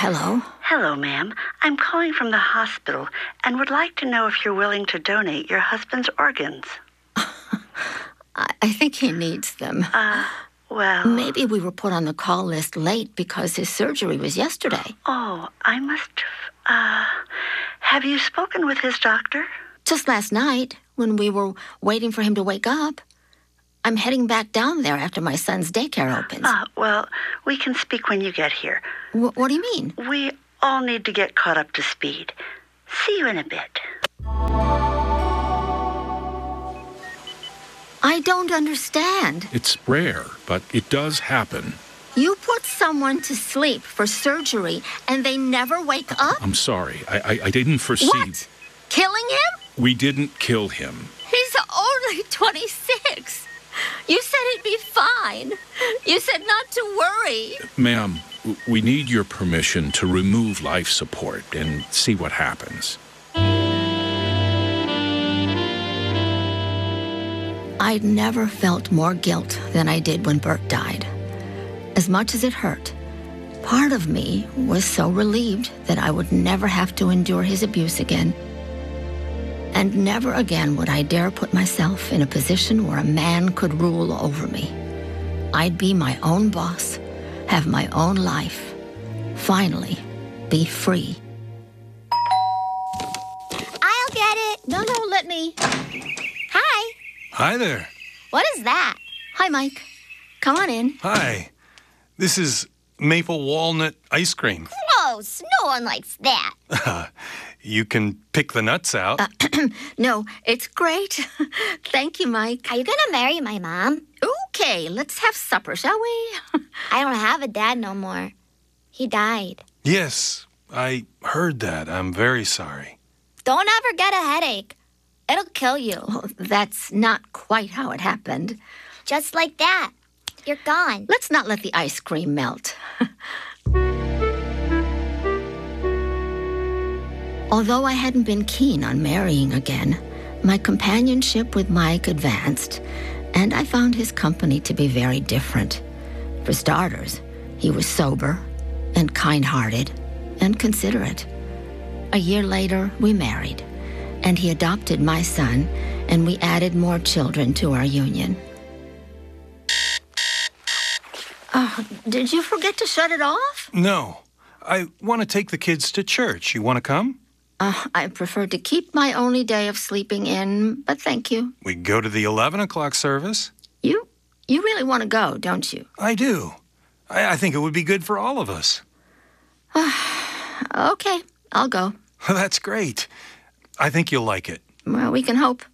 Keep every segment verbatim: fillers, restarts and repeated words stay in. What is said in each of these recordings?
hello. Hello, ma'am. I'm calling from the hospital and would like to know if you're willing to donate your husband's organs. I, I think he needs them. Uh, well... Maybe we were put on the call list late because his surgery was yesterday. Oh, I must have... Uh, have you spoken with his doctor? Just last night, when we were waiting for him to wake up. I'm heading back down there after my son's daycare opens. Ah, well, we can speak when you get here. W- what do you mean? We all need to get caught up to speed. See you in a bit. I don't understand. It's rare, but it does happen. You put someone to sleep for surgery and they never wake up? I'm sorry. I, I, I didn't foresee... What? Killing him? We didn't kill him. He's only twenty-six. You said he'd be fine. You said not to worry. Ma'am, we need your permission to remove life support and see what happens. I'd never felt more guilt than I did when Bert died. As much as it hurt, part of me was so relieved that I would never have to endure his abuse again. And never again would I dare put myself in a position where a man could rule over me. I'd be my own boss, have my own life, finally be free. I'll get it. No, no, let me. Hi. Hi there. What is that? Hi, Mike. Come on in. Hi. This is maple walnut ice cream. Gross. No one likes that. You can pick the nuts out. Uh, no, it's great. Thank you, Mike. Are you going to marry my mom? Okay, let's have supper, shall we? I don't have a dad no more. He died. Yes, I heard that. I'm very sorry. Don't ever get a headache. It'll kill you. Well, that's not quite how it happened. Just like that. You're gone. Let's not let the ice cream melt. Although I hadn't been keen on marrying again, my companionship with Mike advanced, and I found his company to be very different. For starters, he was sober and kind-hearted and considerate. A year later, we married, and he adopted my son, and we added more children to our union. Oh, did you forget to shut it off? No. I want to take the kids to church. You want to come? Uh, I prefer to keep my only day of sleeping in, but thank you. We go to the eleven o'clock service. You you really want to go, don't you? I do. I, I think it would be good for all of us. Okay, I'll go. That's great. I think you'll like it. Well, we can hope.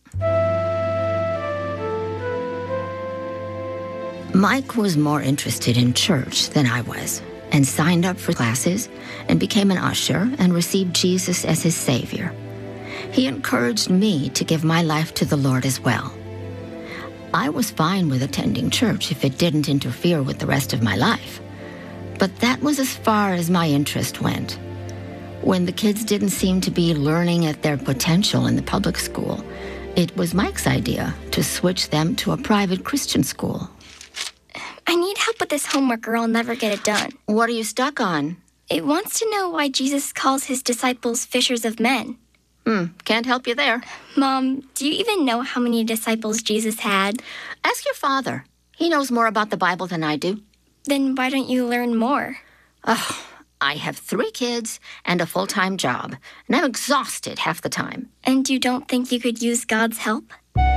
Mike was more interested in church than I was, and signed up for classes and became an usher and received Jesus as his Savior. He encouraged me to give my life to the Lord as well. I was fine with attending church if it didn't interfere with the rest of my life, but that was as far as my interest went. When the kids didn't seem to be learning at their potential in the public school, it was Mike's idea to switch them to a private Christian school. I need help with this homework or I'll never get it done. What are you stuck on? It wants to know why Jesus calls his disciples fishers of men. Hmm, can't help you there. Mom, do you even know how many disciples Jesus had? Ask your father. He knows more about the Bible than I do. Then why don't you learn more? Oh, I have three kids and a full-time job, and I'm exhausted half the time. And you don't think you could use God's help?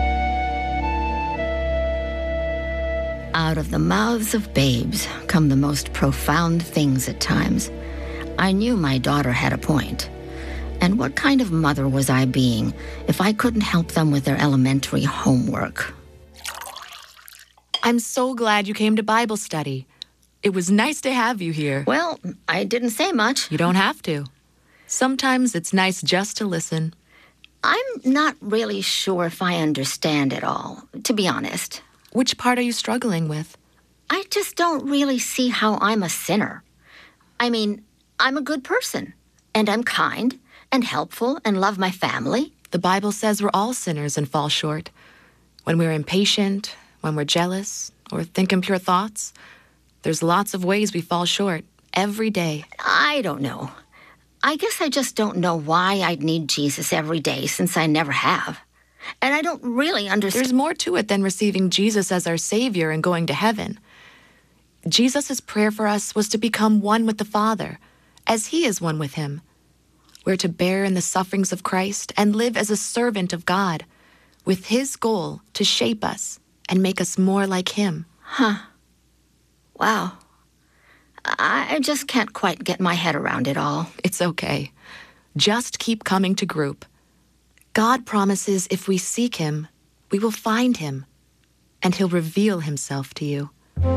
Out of the mouths of babes come the most profound things at times. I knew my daughter had a point. And what kind of mother was I being if I couldn't help them with their elementary homework? I'm so glad you came to Bible study. It was nice to have you here. Well, I didn't say much. You don't have to. Sometimes it's nice just to listen. I'm not really sure if I understand it all, to be honest. Which part are you struggling with? I just don't really see how I'm a sinner. I mean, I'm a good person, and I'm kind and helpful and love my family. The Bible says we're all sinners and fall short. When we're impatient, when we're jealous, or think impure thoughts, there's lots of ways we fall short. every day. I don't know. I guess I just don't know why I'd need Jesus every day since I never have. And I don't really understand. There's more to it than receiving Jesus as our Savior and going to heaven. Jesus' prayer for us was to become one with the Father, as He is one with Him. We're to bear in the sufferings of Christ and live as a servant of God, with His goal to shape us and make us more like Him. Huh. Wow. I just can't quite get my head around it all. It's okay. Just keep coming to group. God promises if we seek Him, we will find Him, and He'll reveal Himself to you.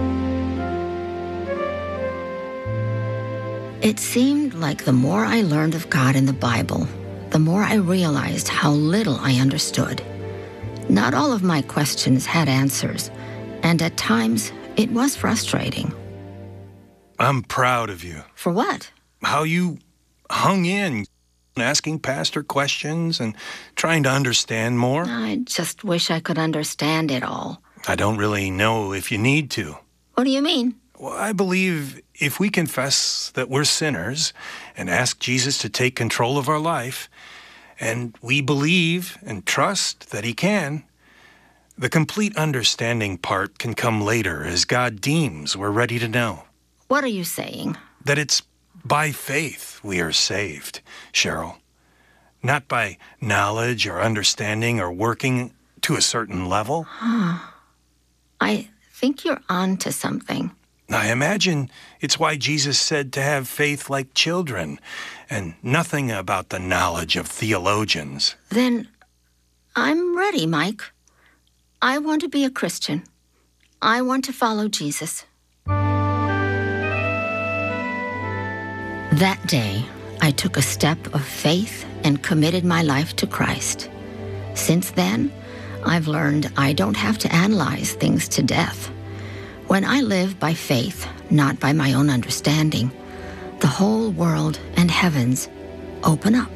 It seemed like the more I learned of God in the Bible, the more I realized how little I understood. Not all of my questions had answers, and at times it was frustrating. I'm proud of you. For what? How you hung in, asking Pastor questions and trying to understand more. I just wish I could understand it all. I don't really know if you need to. What do you mean? Well, I believe if we confess that we're sinners and ask Jesus to take control of our life, and we believe and trust that He can, the complete understanding part can come later as God deems we're ready to know. What are you saying? That it's by faith we are saved, Cheryl. Not by knowledge or understanding or working to a certain level. Huh. I think you're on to something. I imagine it's why Jesus said to have faith like children and nothing about the knowledge of theologians. Then I'm ready, Mike. I want to be a Christian. I want to follow Jesus. That day, I took a step of faith and committed my life to Christ. Since then, I've learned I don't have to analyze things to death. When I live by faith, not by my own understanding, the whole world and heavens open up.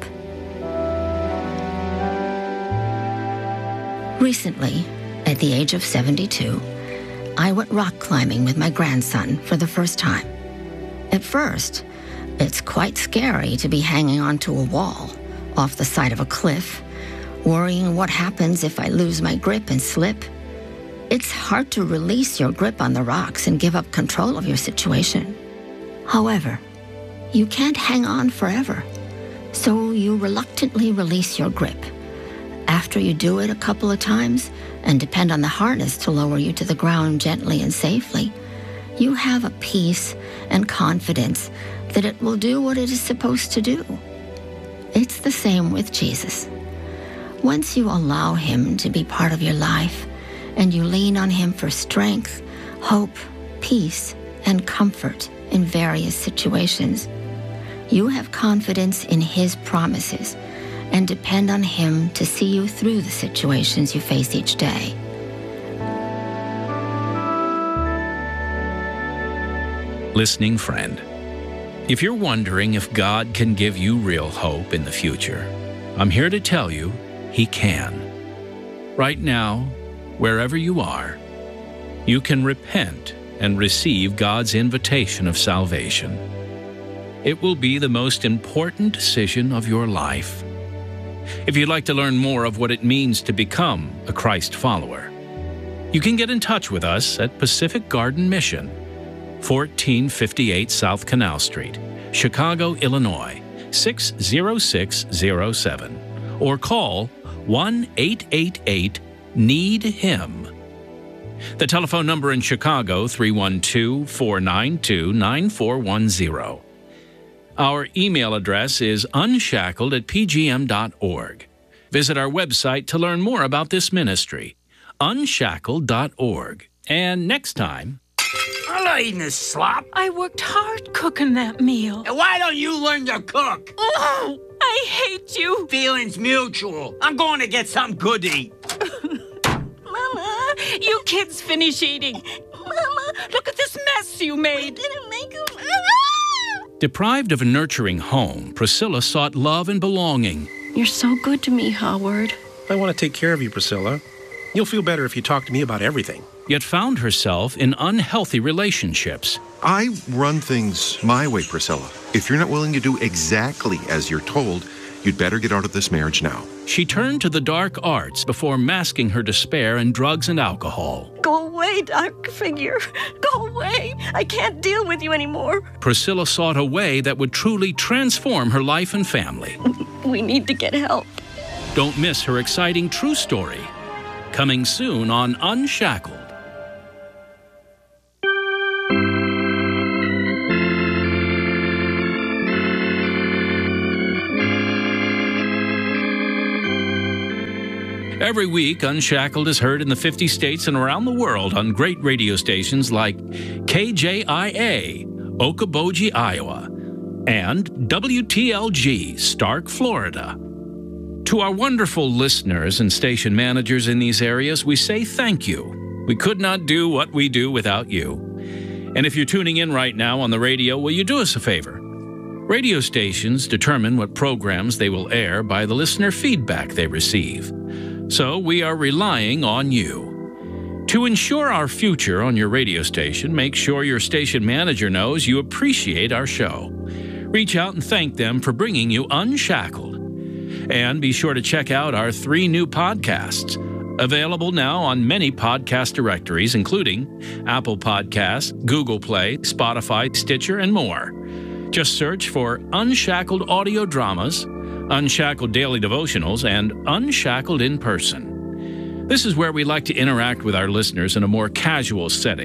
Recently, at the age of seventy-two, I went rock climbing with my grandson for the first time. At first, it's quite scary to be hanging onto a wall, off the side of a cliff, worrying what happens if I lose my grip and slip. It's hard to release your grip on the rocks and give up control of your situation. However, you can't hang on forever, so you reluctantly release your grip. After you do it a couple of times and depend on the harness to lower you to the ground gently and safely, you have a peace and confidence that it will do what it is supposed to do. It's the same with Jesus. Once you allow Him to be part of your life and you lean on Him for strength, hope, peace, and comfort in various situations, you have confidence in His promises and depend on Him to see you through the situations you face each day. Listening friend, if you're wondering if God can give you real hope in the future, I'm here to tell you He can. Right now, wherever you are, you can repent and receive God's invitation of salvation. It will be the most important decision of your life. If you'd like to learn more of what it means to become a Christ follower, you can get in touch with us at Pacific Garden Mission, fourteen fifty-eight South Canal Street, Chicago, Illinois, six zero six zero seven, or call one eight eight eight need him. The telephone number in Chicago, three one two, four nine two, nine four one zero. Our email address is unshackled at p g m dot org. Visit our website to learn more about this ministry, unshackled dot org. And next time... I'm not eating this slop. I worked hard cooking that meal. Why don't you learn to cook? Oh, I hate you. Feelings mutual. I'm going to get something good to eat. Mama, you kids finish eating. Mama, look at this mess you made. We didn't make them. Deprived of a nurturing home, Priscilla sought love and belonging. You're so good to me, Howard. I want to take care of you, Priscilla. You'll feel better if you talk to me about everything. Yet found herself in unhealthy relationships. I run things my way, Priscilla. If you're not willing to do exactly as you're told, you'd better get out of this marriage now. She turned to the dark arts before masking her despair in drugs and alcohol. Go away, dark figure. Go away. I can't deal with you anymore. Priscilla sought a way that would truly transform her life and family. We need to get help. Don't miss her exciting true story. Coming soon on Unshackled. Every week, Unshackled is heard in the fifty states and around the world on great radio stations like K J I A, Okoboji, Iowa, and W T L G, Stark, Florida. To our wonderful listeners and station managers in these areas, we say thank you. We could not do what we do without you. And if you're tuning in right now on the radio, will you do us a favor? Radio stations determine what programs they will air by the listener feedback they receive. So we are relying on you. To ensure our future on your radio station, make sure your station manager knows you appreciate our show. Reach out and thank them for bringing you Unshackled. And be sure to check out our three new podcasts, available now on many podcast directories, including Apple Podcasts, Google Play, Spotify, Stitcher, and more. Just search for Unshackled Audio Dramas, Unshackled Daily Devotionals, and Unshackled in Person. This is where we like to interact with our listeners in a more casual setting.